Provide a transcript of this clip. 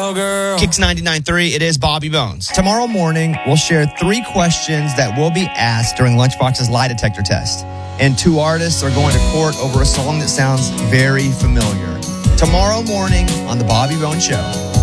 girl. Kicks 99.3, it is Bobby Bones. Tomorrow morning, we'll share 3 questions that will be asked during Lunchbox's lie detector test. And 2 artists are going to court over a song that sounds very familiar. Tomorrow morning on The Bobby Bones Show.